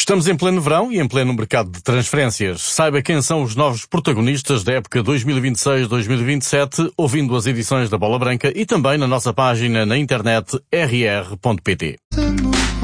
Estamos em pleno verão e em pleno mercado de transferências. Saiba quem são os novos protagonistas da época 2026-2027, ouvindo as edições da Bola Branca e também na nossa página na internet rr.pt.